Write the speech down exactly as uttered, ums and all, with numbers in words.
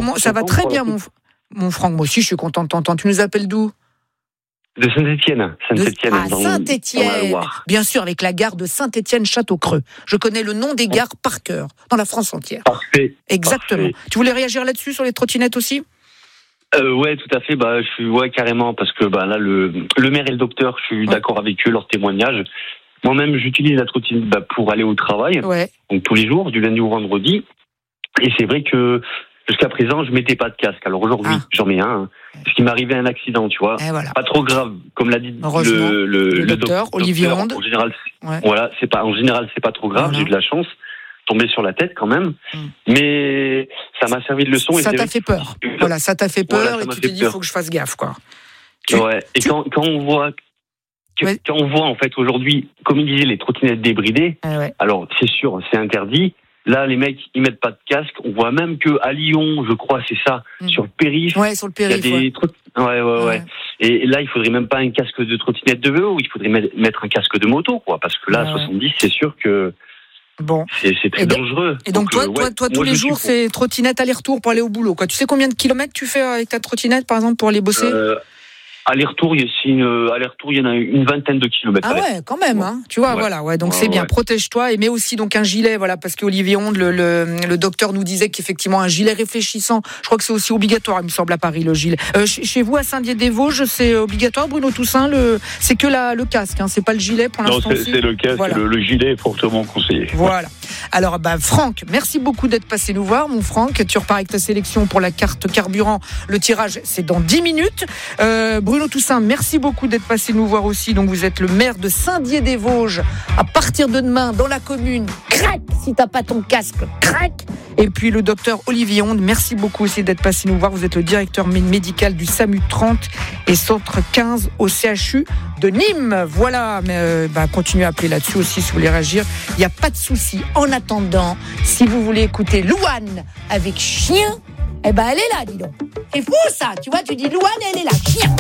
comment ça va très bien, mon, mon Franck. Moi aussi, je suis content de t'entendre. Tu nous appelles d'où ? De Saint-Étienne. Saint-Étienne. Ah, Saint-Étienne. Bien sûr, avec la gare de Saint-Étienne-Château-Creux. Je connais le nom des gares par cœur, dans la France entière. Parfait. Exactement. Parfait. Tu voulais réagir là-dessus, sur les trottinettes aussi ? Euh, ouais, tout à fait. Bah, je suis, ouais, carrément, parce que bah là, le, le maire et le docteur, je suis ouais. d'accord avec eux, leur témoignage. Moi-même, j'utilise la trottinette bah, pour aller au travail, ouais. donc tous les jours, du lundi au vendredi. Et c'est vrai que jusqu'à présent, je mettais pas de casque. Alors aujourd'hui, ah. j'en mets un. Parce qu'il m'est arrivé un accident, tu vois. Voilà. Pas trop grave, comme l'a dit le, le, le, le docteur, docteur Olivier Onde. En général, ouais. voilà, c'est pas, en général, c'est pas trop grave. Voilà. J'ai eu de la chance. Tombé sur la tête quand même, mm. mais ça m'a servi de leçon. Ça et t'a fait peur. Que... Voilà, ça t'a fait peur voilà, et tu t'es dit il faut que je fasse gaffe, quoi. Tu, ouais. Et tu... quand, quand on voit, que, ouais. quand on voit en fait aujourd'hui, comme il disait, les trottinettes débridées. Ah ouais. Alors c'est sûr, c'est interdit. Là, les mecs, ils mettent pas de casque. On voit même que à Lyon, je crois, c'est ça, mm. sur le périph'. Ouais, sur le périph'. Il y a des trot... ouais, ouais, ouais, ouais. Et là, il faudrait même pas un casque de trottinette de vélo. Il faudrait mettre un casque de moto, quoi, parce que là, ouais. soixante-dix, c'est sûr que. Bon. C'est, c'est très et dangereux. Et donc, donc toi, euh, toi, ouais, toi, tous les jours, c'est trottinette aller-retour pour aller au boulot, quoi. Tu sais combien de kilomètres tu fais avec ta trottinette, par exemple, pour aller bosser ? euh, Aller-retour, il y a une, aller-retour, il y en a une vingtaine de kilomètres. Ah ouais, quand même, hein. Tu vois, ouais. voilà, ouais. Donc ouais, c'est bien. Ouais. Protège-toi et mets aussi donc un gilet, voilà, parce qu'Olivier Onde, le, le, le docteur nous disait qu'effectivement un gilet réfléchissant, je crois que c'est aussi obligatoire, il me semble à Paris le gilet. Euh, chez vous à Saint-Dié-des-Vosges, c'est obligatoire, Bruno Toussaint, le, c'est que la, le casque, hein, c'est pas le gilet pour l'instant. Non, c'est, c'est le casque, voilà. le, le gilet est fortement conseillé. Voilà. Alors, bah, Franck, merci beaucoup d'être passé nous voir, mon Franck. Tu repars avec ta sélection pour la carte carburant. Le tirage, c'est dans dix minutes. Euh, Bruno Toussaint, merci beaucoup d'être passé nous voir aussi. Donc, vous êtes le maire de Saint-Dié-des-Vosges. À partir de demain, dans la commune, crac, si t'as pas ton casque, crac. Et puis, le docteur Olivier Onde, merci beaucoup aussi d'être passé nous voir. Vous êtes le directeur médical du SAMU trente et centre quinze au C H U de Nîmes. Voilà, mais euh, bah, continuez à appeler là-dessus aussi si vous voulez réagir. Il n'y a pas de souci. En attendant, si vous voulez écouter Louane avec Chien, eh ben elle est là, dis donc. C'est fou ça, tu vois, tu dis Louane, elle est là, Chien.